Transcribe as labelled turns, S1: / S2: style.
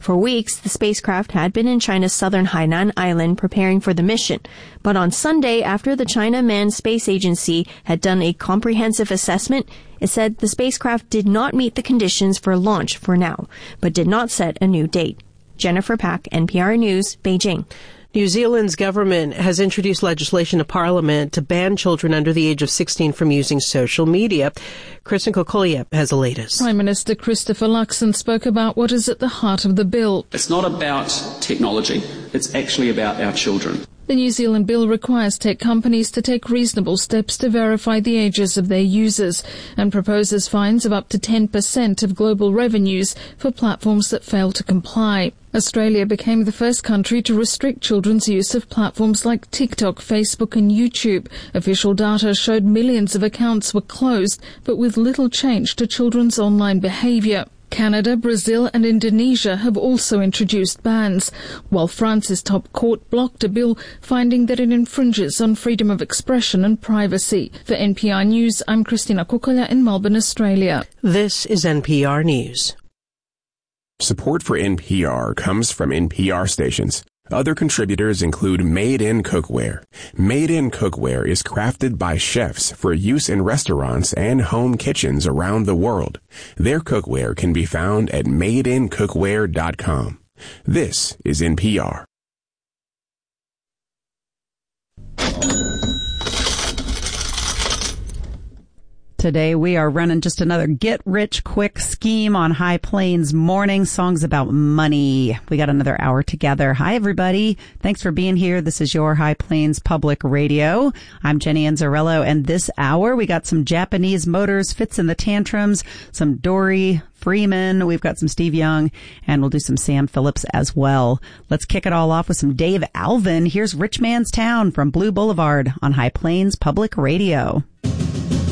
S1: For weeks, the spacecraft had been in China's southern Hainan Island preparing for the mission. But on Sunday, after the China Manned Space Agency had done a comprehensive assessment, it said the spacecraft did not meet the conditions for launch for now, but did not set a new date. Jennifer Pack, NPR News, Beijing.
S2: New Zealand's government has introduced legislation to Parliament to ban children under the age of 16 from using social media. Kristen Kokolia has the latest.
S3: Prime Minister Christopher Luxon spoke about what is at the heart of the bill.
S4: It's not about technology, it's actually about our children.
S3: The New Zealand bill requires tech companies to take reasonable steps to verify the ages of their users and proposes fines of up to 10% of global revenues for platforms that fail to comply. Australia became the first country to restrict children's use of platforms like TikTok, Facebook and YouTube. Official data showed millions of accounts were closed, but with little change to children's online behaviour. Canada, Brazil and Indonesia have also introduced bans, while France's top court blocked a bill finding that it infringes on freedom of expression and privacy. For NPR News, I'm Christina Kokolia in Melbourne, Australia.
S2: This is NPR News.
S5: Support for NPR comes from NPR stations. Other contributors include Made in Cookware. Made in Cookware is crafted by chefs for use in restaurants and home kitchens around the world. Their cookware can be found at madeincookware.com. This is NPR.
S6: Today we are running just another get-rich-quick scheme on High Plains Morning. Songs about money. We got another hour together. Hi, everybody. Thanks for being here. This is your High Plains Public Radio. I'm Jenny Anzarello, and this hour we got some Japanese Motors, Fits in the Tantrums, some Dory Freeman. We've got some Steve Young, and we'll do some Sam Phillips as well. Let's kick it all off with some Dave Alvin. Here's Rich Man's Town from Blue Boulevard on High Plains Public Radio.